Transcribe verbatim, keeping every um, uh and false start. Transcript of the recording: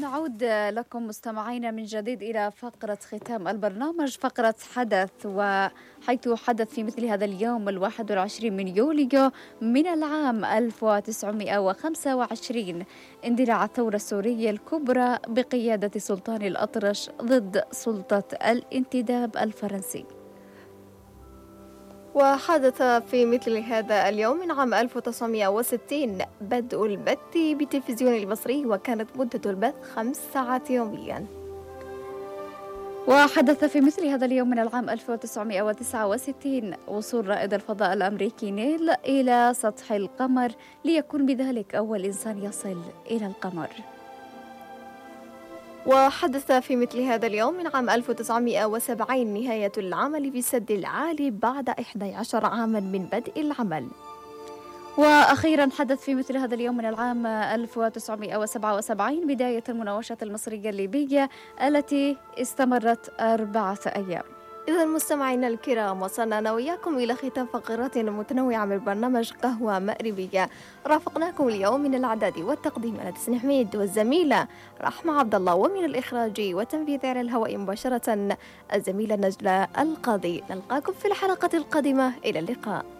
نعود لكم مستمعينا من جديد إلى فقرة ختام البرنامج، فقرة حدث، وحيث حدث في مثل هذا اليوم الواحد والعشرين من يوليو من العام ألف وتسعمائة وخمسة وعشرين اندلاع الثورة السورية الكبرى بقيادة سلطان الأطرش ضد سلطة الانتداب الفرنسي. وحدث في مثل هذا اليوم من عام ألف وتسعمائة وستين بدء البث بالتلفزيون المصري، وكانت مدة البث خمس ساعات يوميا. وحدث في مثل هذا اليوم من العام ألف وتسعمائة وتسعة وستين وصول رائد الفضاء الأمريكي نيل إلى سطح القمر، ليكون بذلك أول إنسان يصل إلى القمر. وحدث في مثل هذا اليوم من عام ألف وتسعمائة وسبعين نهاية العمل في السد العالي بعد إحدى عشر عاما من بدء العمل. وأخيرا حدث في مثل هذا اليوم من العام ألف وتسعمائة وسبعة وسبعين بداية المناوشات المصرية الليبية التي استمرت أربعة أيام. إذا مستمعينا الكرام، وصلنا أنا وياكم إلى ختام فقراتنا المتنوعة من برنامج قهوة مغربية. رافقناكم اليوم من الإعداد والتقديم أنا تسنيم حميد، والزميلة رحمة عبد الله، ومن الإخراج والتنفيذ على الهواء مباشرة الزميلة نجلة القاضي. نلقاكم في الحلقة القادمة، إلى اللقاء.